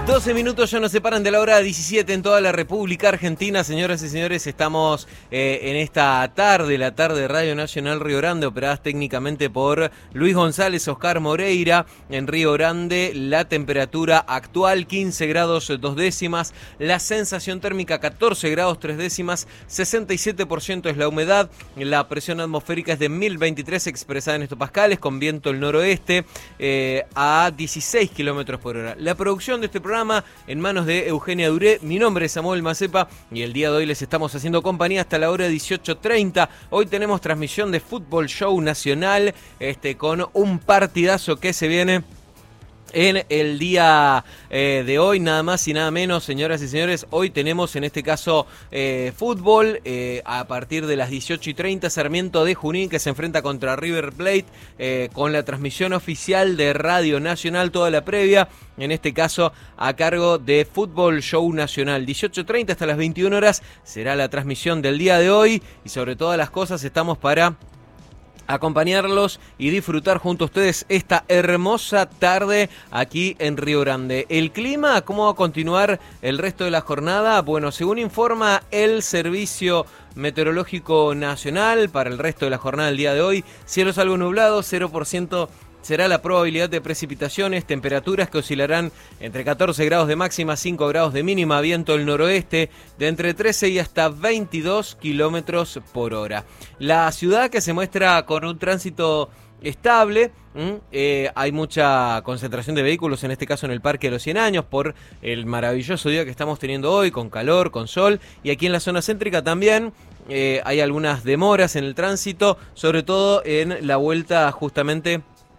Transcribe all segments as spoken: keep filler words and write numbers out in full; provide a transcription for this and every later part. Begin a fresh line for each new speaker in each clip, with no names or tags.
doce minutos ya nos separan de la hora diecisiete en toda la República Argentina. Señoras y señores, estamos eh, en esta tarde, la tarde de Radio Nacional Río Grande, operadas técnicamente por Luis González, Oscar Moreira. En Río Grande, la temperatura actual quince grados dos décimas, la sensación térmica catorce grados tres décimas, sesenta y siete por ciento es la humedad, la presión atmosférica es de mil veintitrés expresada en hectopascales, con viento del noroeste eh, a dieciséis kilómetros por hora. La producción de este programa en manos de Eugenia Duré. Mi nombre es Samuel Macepa y el día de hoy les estamos haciendo compañía hasta la hora dieciocho treinta. Hoy tenemos transmisión de Fútbol Show Nacional este, con un partidazo que se viene en el día eh, de hoy, nada más y nada menos, señoras y señores. Hoy tenemos en este caso eh, fútbol eh, a partir de las dieciocho y treinta, Sarmiento de Junín que se enfrenta contra River Plate eh, con la transmisión oficial de Radio Nacional, toda la previa, en este caso a cargo de Fútbol Show Nacional. dieciocho treinta hasta las veintiuna horas será la transmisión del día de hoy y sobre todas las cosas estamos para acompañarlos y disfrutar junto a ustedes esta hermosa tarde aquí en Río Grande. El clima, ¿cómo va a continuar el resto de la jornada? Bueno, según informa el Servicio Meteorológico Nacional, para el resto de la jornada del día de hoy, cielos algo nublados, cero por ciento será la probabilidad de precipitaciones, temperaturas que oscilarán entre catorce grados de máxima, cinco grados de mínima, viento del noroeste de entre trece y hasta veintidós kilómetros por hora. La ciudad que se muestra con un tránsito estable, eh, hay mucha concentración de vehículos, en este caso en el Parque de los cien años, por el maravilloso día que estamos teniendo hoy, con calor, con sol, y aquí en la zona céntrica también eh, hay algunas demoras en el tránsito, sobre todo en la vuelta justamente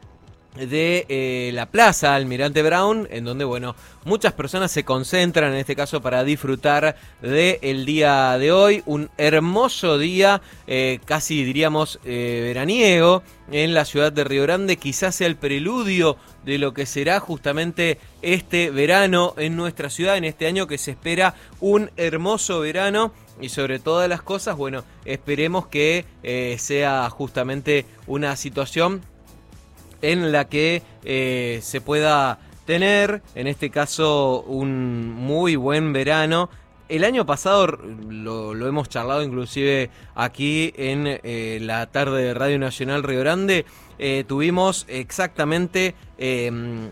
de eh, la Plaza Almirante Brown, en donde, bueno, muchas personas se concentran en este caso para disfrutar del día de hoy. Un hermoso día, eh, casi diríamos eh, veraniego, en la ciudad de Río Grande. Quizás sea el preludio de lo que será justamente este verano en nuestra ciudad, en este año que se espera un hermoso verano. Y sobre todas las cosas, bueno, esperemos que eh, sea justamente una situación en la que eh, se pueda tener, en este caso, un muy buen verano. El año pasado lo, lo hemos charlado inclusive aquí en eh, la tarde de Radio Nacional Río Grande. Eh, tuvimos exactamente, eh,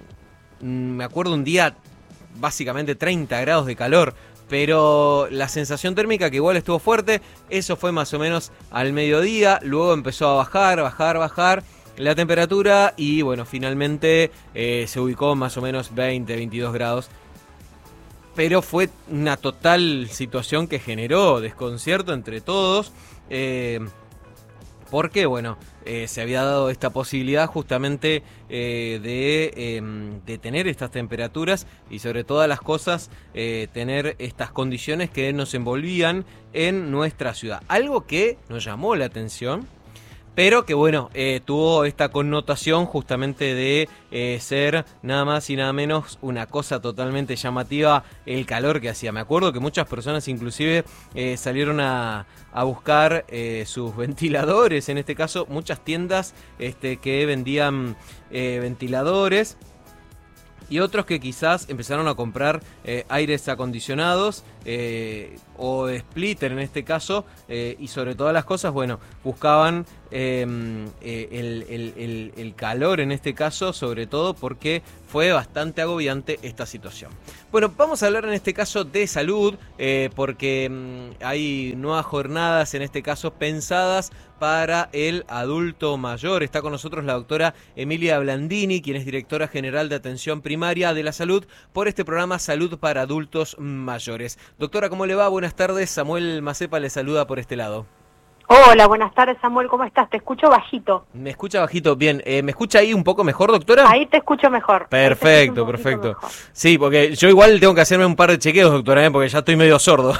me acuerdo un día, básicamente treinta grados de calor, pero la sensación térmica que igual estuvo fuerte, eso fue más o menos al mediodía, luego empezó a bajar, bajar, bajar la temperatura y bueno, finalmente eh, se ubicó más o menos veinte, veintidós grados. Pero fue una total situación que generó desconcierto entre todos, eh, porque bueno, eh, se había dado esta posibilidad justamente eh, de, eh, de tener estas temperaturas y sobre todas las cosas eh, tener estas condiciones que nos envolvían en nuestra ciudad. Algo que nos llamó la atención, pero que bueno, eh, tuvo esta connotación justamente de eh, ser nada más y nada menos una cosa totalmente llamativa, el calor que hacía. Me acuerdo que muchas personas inclusive eh, salieron a, a buscar eh, sus ventiladores, en este caso muchas tiendas este, que vendían eh, ventiladores. Y otros que quizás empezaron a comprar eh, aires acondicionados eh, o splitter en este caso, eh, y sobre todas las cosas, bueno, buscaban eh, eh, el, el, el, el calor en este caso, sobre todo porque fue bastante agobiante esta situación. Bueno, vamos a hablar en este caso de salud, eh, porque mmm, hay nuevas jornadas en este caso pensadas para el adulto mayor. Está con nosotros la doctora Emilia Blandini, quien es directora general de Atención Primaria de la Salud por este programa Salud para Adultos Mayores. Doctora, ¿cómo le va? Buenas tardes. Samuel Macepa le saluda por este lado.
Hola, buenas tardes, Samuel, ¿cómo estás? Te escucho bajito.
Me escucha bajito, bien. Eh, ¿Me escucha ahí un poco mejor, doctora?
Ahí te escucho mejor.
Perfecto, perfecto. Mejor. Sí, porque yo igual tengo que hacerme un par de chequeos, doctora, ¿eh? Porque ya estoy medio sordo.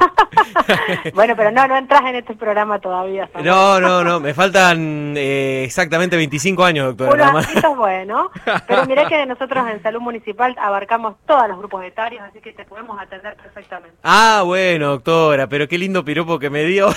Bueno, pero no, no entras en este programa todavía, Samuel.
No, no, no, me faltan eh, exactamente veinticinco años, doctora.
Bueno, eso es bueno, pero mirá que nosotros en Salud Municipal abarcamos todos los grupos etarios, así que te podemos atender perfectamente.
Ah, bueno, doctora, pero qué lindo piropo que me dio.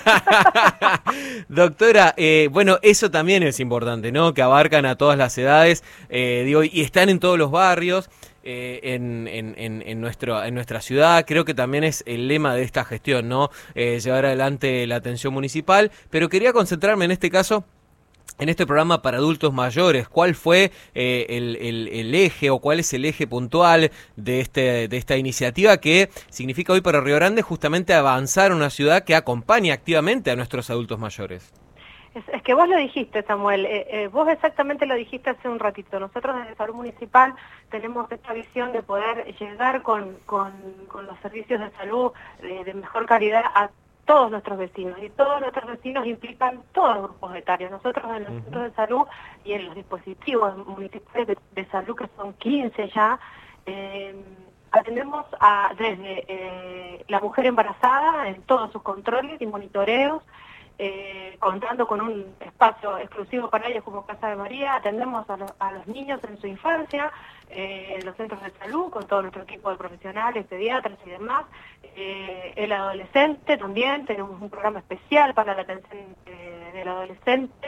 Doctora, eh, bueno, eso también es importante, ¿no? Que abarcan a todas las edades, eh, digo, y están en todos los barrios. eh, en, en, en, en, nuestro, en nuestra ciudad. Creo que también es el lema de esta gestión, ¿no? Eh, llevar adelante la atención municipal, pero quería concentrarme en este caso en este programa para adultos mayores. ¿Cuál fue eh, el, el, el eje o cuál es el eje puntual de, este, de esta iniciativa que significa hoy para Río Grande justamente avanzar a una ciudad que acompañe activamente a nuestros adultos mayores?
Es, es que vos lo dijiste, Samuel, eh, eh, vos exactamente lo dijiste hace un ratito. Nosotros desde Salud Municipal tenemos esta visión de poder llegar con, con, con los servicios de salud de, de mejor calidad a todos nuestros vecinos, y todos nuestros vecinos implican todos los grupos etarios. Nosotros en los uh-huh. centros de salud y en los dispositivos municipales de, de salud, que son quince ya, eh, atendemos a, desde eh, la mujer embarazada en todos sus controles y monitoreos, Eh, contando con un espacio exclusivo para ellos como Casa de María. Atendemos a, lo, a los niños en su infancia, eh, en los centros de salud, con todo nuestro equipo de profesionales, pediatras y demás. Eh, el adolescente también, tenemos un programa especial para la atención eh, del adolescente.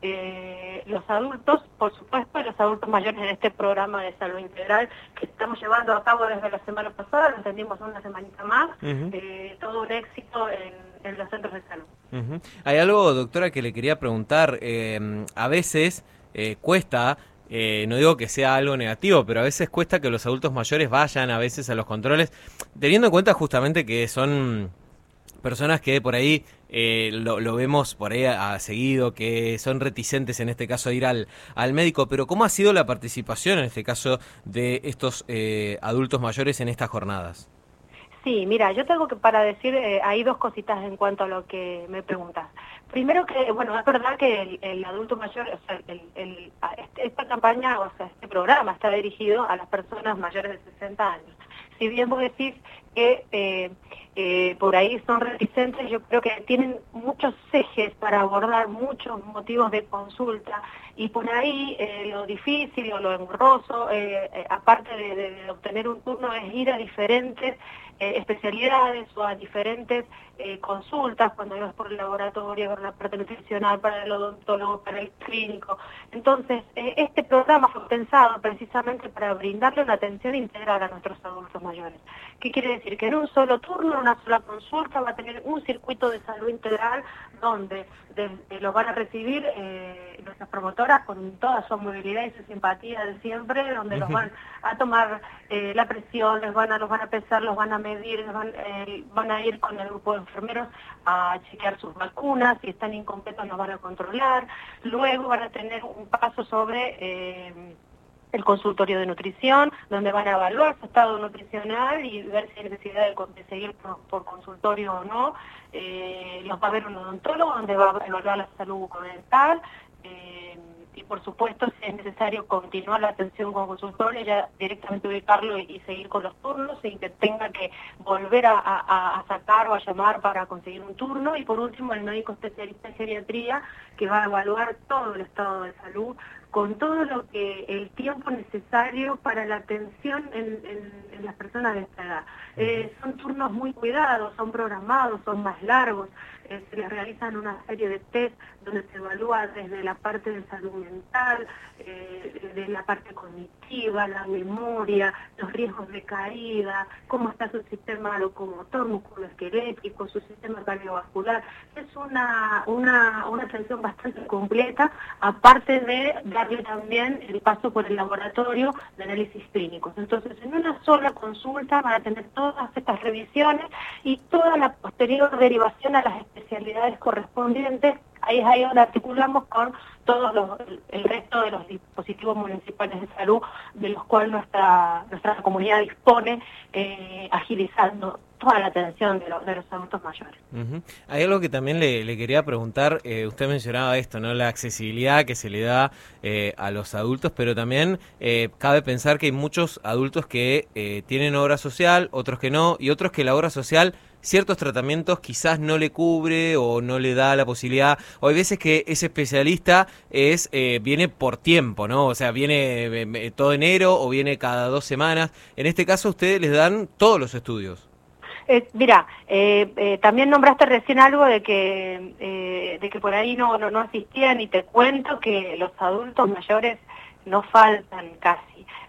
Eh, los adultos, por supuesto, y los adultos mayores en este programa de salud integral que estamos llevando a cabo desde la semana pasada, lo entendimos una semanita más, uh-huh. eh, todo un éxito en, en los centros de salud.
Uh-huh. Hay algo, doctora, que le quería preguntar. Eh, a veces eh, cuesta, eh, no digo que sea algo negativo, pero a veces cuesta que los adultos mayores vayan a veces a los controles, teniendo en cuenta justamente que son personas que por ahí eh, lo, lo vemos por ahí a, a seguido, que son reticentes en este caso a ir al, al médico. Pero ¿cómo ha sido la participación en este caso de estos eh, adultos mayores en estas jornadas?
Sí, mira, yo tengo que para decir, eh, hay dos cositas en cuanto a lo que me preguntas. Primero que, bueno, es verdad que el, el adulto mayor, o sea, el, el, esta campaña, o sea, este programa está dirigido a las personas mayores de sesenta años. Si bien vos decís que eh, eh, por ahí son reticentes, yo creo que tienen muchos ejes para abordar muchos motivos de consulta, y por ahí eh, lo difícil o lo engorroso, eh, eh, aparte de, de, de obtener un turno, es ir a diferentes eh, especialidades o a diferentes eh, consultas, cuando es por el laboratorio, por la parte nutricional, para el odontólogo, para el clínico. Entonces, eh, este programa fue pensado precisamente para brindarle una atención integral a nuestros adultos mayores. ¿Qué quiere decir? Que en un solo turno, en una sola consulta, va a tener un circuito de salud integral donde de, de, los van a recibir eh, nuestras promotoras con toda su movilidad y su simpatía de siempre, donde los van a tomar eh, la presión, les van a, los van a pesar, los van a medir, les van, eh, van a ir con el grupo de enfermeros a chequear sus vacunas, si están incompletos nos van a controlar. Luego van a tener un paso sobre eh, el consultorio de nutrición, donde van a evaluar su estado nutricional y ver si hay necesidad de, de seguir por, por consultorio o no. Eh, los va a ver un odontólogo, donde va a evaluar la salud bucodental. Eh, y por supuesto, si es necesario continuar la atención con consultorio, ya directamente ubicarlo y, y seguir con los turnos sin que tenga que volver a, a, a sacar o a llamar para conseguir un turno. Y por último, el médico especialista en geriatría, que va a evaluar todo el estado de salud con todo lo que el tiempo necesario para la atención en, en, en las personas de esta edad. Eh, son turnos muy cuidados, son programados, son más largos, eh, se les realizan una serie de test donde se evalúa desde la parte de salud mental, eh, de la parte cognitiva, la memoria, los riesgos de caída, cómo está su sistema locomotor, musculoesquelético, su sistema cardiovascular. Es una, una, una atención bastante completa, aparte de darle también el paso por el laboratorio de análisis clínicos. Entonces, en una sola consulta van a tener todas estas revisiones y toda la posterior derivación a las especialidades correspondientes. Ahí es ahí donde articulamos con todos los, el resto de los dispositivos municipales de salud, de los cuales nuestra, nuestra comunidad dispone, eh, agilizando toda la atención de, lo, de los adultos mayores.
Uh-huh. Hay algo que también le, le quería preguntar, eh, usted mencionaba esto, ¿no? La accesibilidad que se le da eh, a los adultos, pero también eh, cabe pensar que hay muchos adultos que eh, tienen obra social, otros que no, y otros que la obra social ciertos tratamientos quizás no le cubre o no le da la posibilidad, o hay veces que ese especialista es eh, viene por tiempo, ¿no? O sea, viene eh, todo enero o viene cada dos semanas. En este caso, ustedes les dan todos los estudios.
Eh, mira, eh, eh, también nombraste recién algo de que eh, de que por ahí no, no, no asistían, y te cuento que los adultos mayores no faltan casi.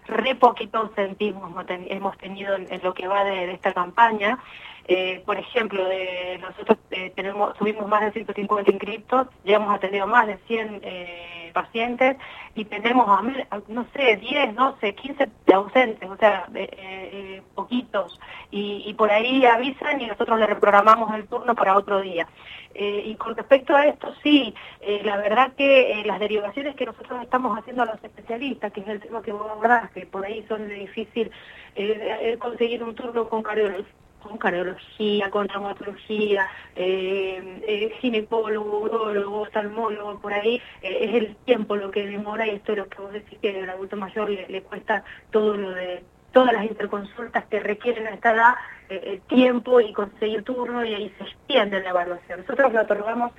re poquito ausentismo hemos tenido en, en lo que va de, de esta campaña. Eh, por ejemplo, de, nosotros eh, tenemos tuvimos más de ciento cincuenta inscriptos, ya hemos atendido más de cien eh, pacientes y tenemos, a, no sé, diez, doce, quince ausentes, o sea, de, eh, poquitos. Y, y por ahí avisan y nosotros le reprogramamos el turno para otro día. Eh, y con respecto a esto, sí, eh, la verdad que eh, las derivaciones que nosotros estamos haciendo a los especialistas, que es el tema que vos abordás, que por ahí son de difícil eh, conseguir un turno con cardiología, con cardiología, con traumatología, eh, eh, ginecólogo, urólogo, oftalmólogo, por ahí, eh, es el tiempo lo que demora, y esto es lo que vos decís que al adulto mayor le, le cuesta todo lo de todas las interconsultas que requieren a esta edad, eh, el tiempo y conseguir turno, y ahí se extiende la evaluación. Nosotros le otorgamos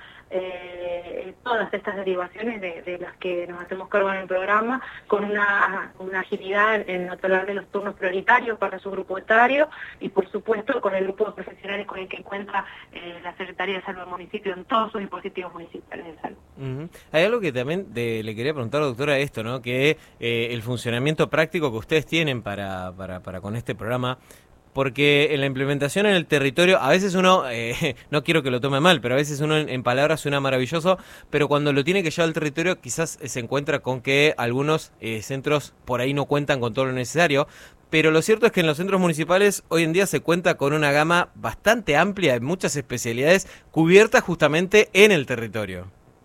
eh, todas estas derivaciones de, de las que nos hacemos cargo en el programa, con una, una agilidad en, en otorgarle los turnos prioritarios para su grupo etario, y por supuesto con el grupo de profesionales con el que cuenta eh, la Secretaría de Salud del municipio en todos sus dispositivos municipales de salud.
Uh-huh. Hay algo que también de, le quería preguntar, doctora, esto, ¿no? Que eh, el funcionamiento práctico que ustedes tienen para, para, para con este programa, porque en la implementación en el territorio, a veces uno, eh, no quiero que lo tome mal, pero a veces uno en, en palabras suena maravilloso, pero cuando lo tiene que llevar al territorio quizás se encuentra con que algunos eh, centros por ahí no cuentan con todo lo necesario. Pero lo cierto es que en los centros municipales hoy en día se cuenta con una gama bastante amplia de muchas especialidades cubiertas justamente en el territorio.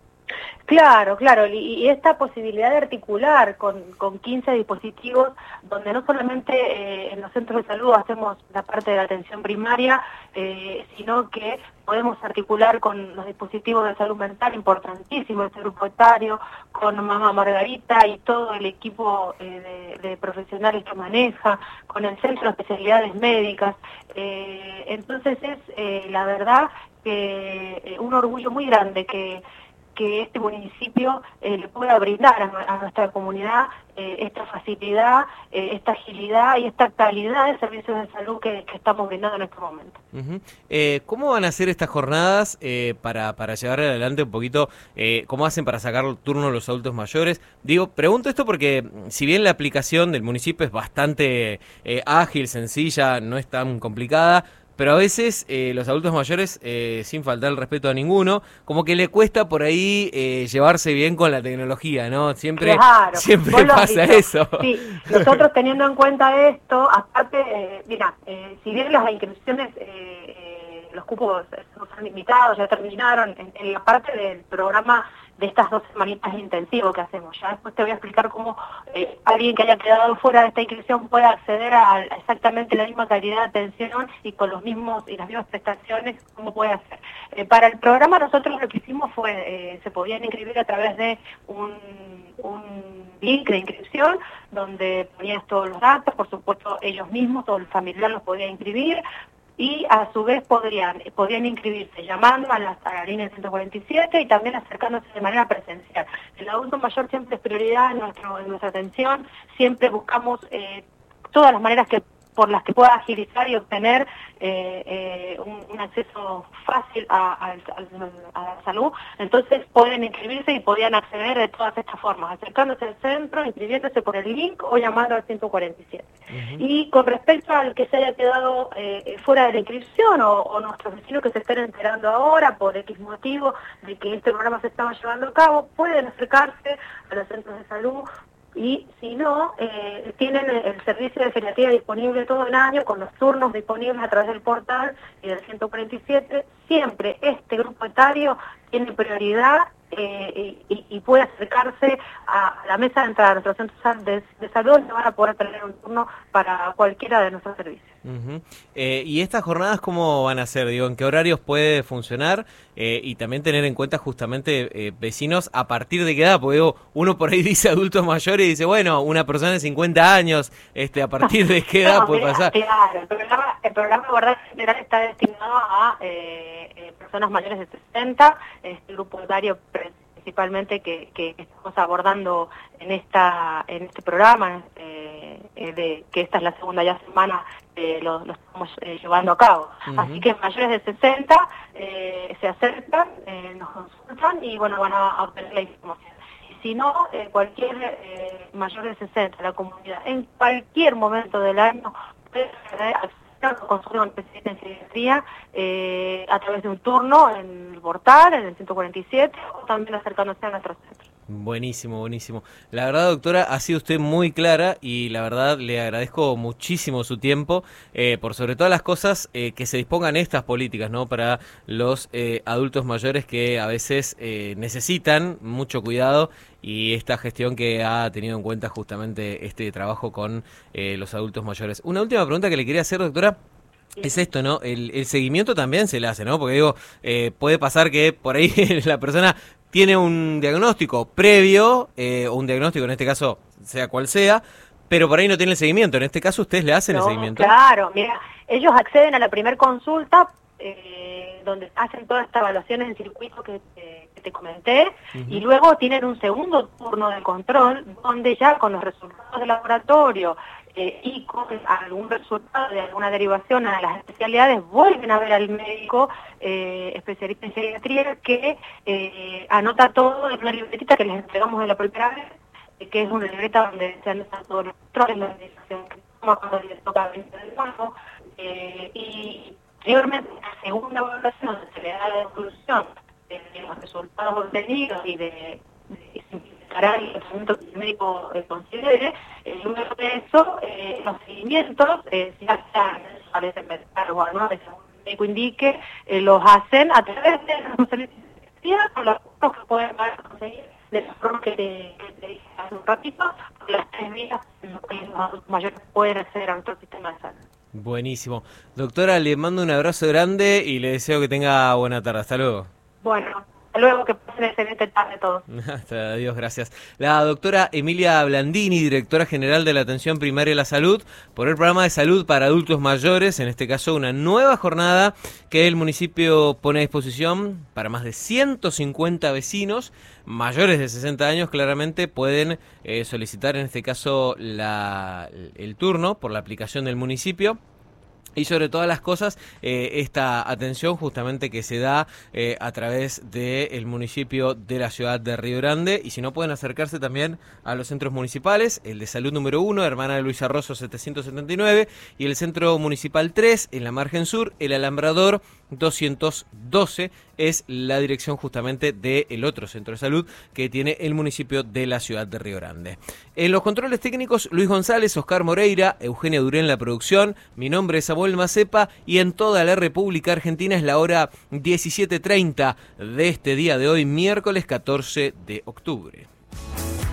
Claro, claro, y, y esta posibilidad de articular con, con quince dispositivos, donde no solamente eh, en los centros de salud hacemos la parte de la atención primaria, eh, sino que podemos articular con los dispositivos de salud mental, importantísimo este grupo etario, con Mamá Margarita y todo el equipo eh, de, de profesionales que maneja, con el Centro de Especialidades Médicas. Eh, entonces es, eh, la verdad, que eh, un orgullo muy grande que que este municipio eh, le pueda brindar a, a nuestra comunidad eh, esta facilidad, eh, esta agilidad y esta calidad de servicios de salud que, que estamos brindando en este momento.
Uh-huh. eh, ¿Cómo van a ser estas jornadas eh, para, para llevar adelante un poquito, eh, cómo hacen para sacar turno a los adultos mayores? Digo, pregunto esto porque si bien la aplicación del municipio es bastante eh, ágil, sencilla, no es tan complicada, pero a veces eh, los adultos mayores, eh, sin faltar el respeto a ninguno, como que le cuesta por ahí eh, llevarse bien con la tecnología, ¿no? Siempre,
claro,
siempre pasa eso.
Sí, nosotros teniendo en cuenta esto, aparte, eh, mira, eh, si bien las inscripciones, eh, eh, los cupos son limitados, ya terminaron, en, en la parte del programa de estas dos semanitas intensivos que hacemos. Ya después te voy a explicar cómo eh, alguien que haya quedado fuera de esta inscripción puede acceder a, a exactamente la misma calidad de atención y con los mismos y las mismas prestaciones, cómo puede hacer. Eh, para el programa nosotros lo que hicimos fue, eh, se podían inscribir a través de un, un link de inscripción donde ponías todos los datos, por supuesto ellos mismos, todo el familiar los podía inscribir, y a su vez podrían podrían inscribirse llamando a la, a la línea ciento cuarenta y siete y también acercándose de manera presencial. El adulto mayor siempre es prioridad en, nuestro, en nuestra atención, siempre buscamos eh, todas las maneras que por las que pueda agilizar y obtener eh, eh, un, un acceso fácil a, a, a la salud. Entonces pueden inscribirse y podían acceder de todas estas formas, acercándose al centro, inscribiéndose por el link o llamando al ciento cuarenta y siete. Uh-huh. Y con respecto al que se haya quedado eh, fuera de la inscripción o, o nuestros vecinos que se estén enterando ahora por X motivo de que este programa se estaba llevando a cabo, pueden acercarse a los centros de salud. Y si no, eh, tienen el servicio de geriatría disponible todo el año, con los turnos disponibles a través del portal y del ciento cuarenta y siete. Siempre este grupo etario tiene prioridad eh, y, y puede acercarse a la mesa de entrada de nuestros centros de, de salud y van a poder tener un turno para cualquiera de nuestros servicios.
Uh-huh. eh, ¿Y estas jornadas cómo van a ser? Digo, ¿en qué horarios puede funcionar? Eh, y también tener en cuenta justamente eh, vecinos a partir de qué edad, porque digo, uno por ahí dice adultos mayores y dice, bueno, una persona de cincuenta años, este, ¿a partir de qué edad no, puede mira, pasar?
Claro, el programa, el programa de verdad general está destinado a eh, eh, personas mayores de sesenta, este grupo etario principalmente que, que estamos abordando en esta en este programa, eh, de que esta es la segunda ya semana eh, lo, lo estamos eh, llevando a cabo. Uh-huh. Así que mayores de sesenta eh, se acercan, eh, nos consultan y bueno, van a, a obtener la información. Y sino eh, cualquier eh, mayor de sesenta de la comunidad, en cualquier momento del año, puede acceder a consulta con especialista en geriatría eh, a través de un turno en el portal, en el ciento cuarenta y siete, o también acercándose a nuestro centro.
Buenísimo, buenísimo. La verdad, doctora, ha sido usted muy clara y la verdad le agradezco muchísimo su tiempo, eh, por sobre todas las cosas eh, que se dispongan estas políticas, ¿no? Para los eh, adultos mayores que a veces eh, necesitan mucho cuidado, y esta gestión que ha tenido en cuenta justamente este trabajo con eh, los adultos mayores. Una última pregunta que le quería hacer, doctora. Es esto, ¿no? El, el seguimiento también se le hace, ¿no? Porque digo, eh, puede pasar que por ahí la persona tiene un diagnóstico previo, eh, o un diagnóstico en este caso, sea cual sea, pero por ahí no tiene el seguimiento. En este caso, ¿ustedes le hacen
no,
el seguimiento?
Claro, mira, ellos acceden a la primera consulta, eh, donde hacen todas estas evaluaciones en circuito que te, que te comenté, uh-huh. y luego tienen un segundo turno de control, donde ya con los resultados del laboratorio, Eh, y con algún resultado de alguna derivación a las especialidades, vuelven a ver al médico eh, especialista en geriatría, que eh, anota todo en una libretita que les entregamos de la primera vez, eh, que es una libreta donde se anotan todos los controles, la medicación que toma, cuando les toca venir de nuevo, eh, y posteriormente la segunda evaluación, donde se le da la devolución de, de los resultados obtenidos y de, de simplificar el tratamiento que el médico eh, considere. Eh, luego de eso, eh, los seguimientos, eh, si ya sean mensuales, mensuales o anuales, según el médico indique, eh, los hacen a través de la responsabilidad con los puntos que pueden conseguir de la forma que te, que te dije hace un ratito, por las tres vías en las que los adultos mayores pueden acceder a nuestro sistema de salud.
Buenísimo. Doctora, le mando un abrazo grande y le deseo que tenga buena tarde. Hasta luego.
Bueno. Luego, que pasen excelente tarde todos.
Hasta adiós, gracias. La doctora Emilia Blandini, directora general de la Atención Primaria de la Salud, por el programa de salud para adultos mayores, en este caso una nueva jornada que el municipio pone a disposición para más de ciento cincuenta vecinos mayores de sesenta años. Claramente pueden eh, solicitar en este caso la, el turno por la aplicación del municipio. Y sobre todas las cosas, eh, esta atención justamente que se da eh, a través del municipio de la ciudad de Río Grande. Y si no, pueden acercarse también a los centros municipales, el de Salud número uno, Hermana de Luisa Rosso setecientos setenta y nueve, y el Centro Municipal tres, en la Margen Sur, el Alambrador doscientos doce, es la dirección justamente del otro centro de salud que tiene el municipio de la ciudad de Río Grande. En los controles técnicos, Luis González, Oscar Moreira, Eugenia Durén en la producción, mi nombre es Samuel Macepa, y en toda la República Argentina es la hora diecisiete treinta de este día de hoy, miércoles catorce de octubre.